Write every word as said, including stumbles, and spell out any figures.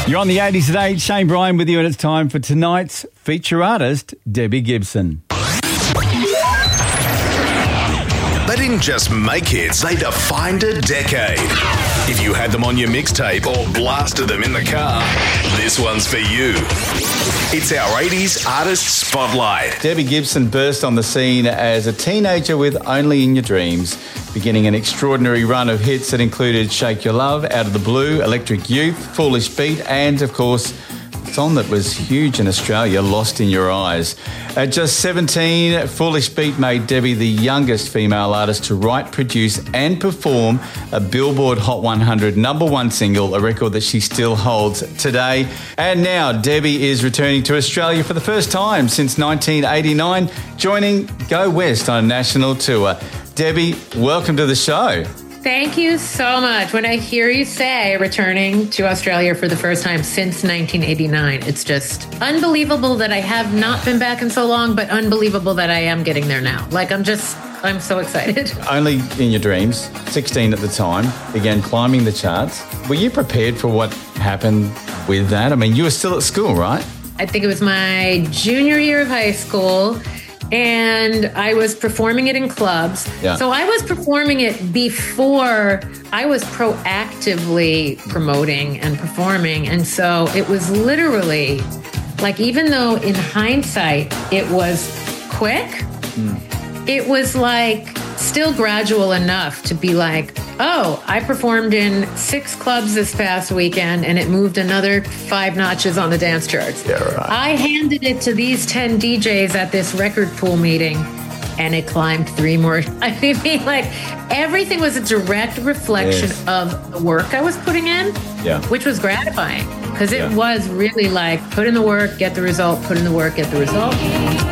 You're on the eighties today. Shane Bryan with you, and it's time for tonight's feature artist, Debbie Gibson. They didn't just make hits, they defined a decade. If you had them on your mixtape or blasted them in the car, this one's for you. It's our eighties Artist Spotlight. Debbie Gibson burst on the scene as a teenager with Only in Your Dreams, beginning an extraordinary run of hits that included Shake Your Love, Out of the Blue, Electric Youth, Foolish Beat, and, of course, a song that was huge in Australia, Lost in Your Eyes. At just seventeen, Foolish Beat made Debbie the youngest female artist to write, produce and perform a Billboard Hot one hundred number one single, a record that she still holds today. And now Debbie is returning to Australia for the first time since nineteen eighty-nine, joining Go West on a national tour. Debbie, welcome to the show. Thank you so much. When I hear you say returning to Australia for the first time since nineteen eighty-nine, it's just unbelievable that I have not been back in so long, but unbelievable that I am getting there now. Like, I'm just, I'm so excited. Only in Your Dreams, sixteen at the time, began climbing the charts. Were you prepared for what happened with that? I mean, you were still at school, right? I think it was my junior year of high school. And I was performing it in clubs. Yeah. So I was performing it before I was proactively promoting and performing. And so it was literally like, even though in hindsight it was quick, mm. it was like still gradual enough to be like, oh, I performed in six clubs this past weekend and it moved another five notches on the dance charts. Yeah, right. I handed it to these ten D Js at this record pool meeting and it climbed three more. I mean, like, everything was a direct reflection yes. of the work I was putting in, yeah. which was gratifying because it yeah. was really like, put in the work, get the result, put in the work, get the result.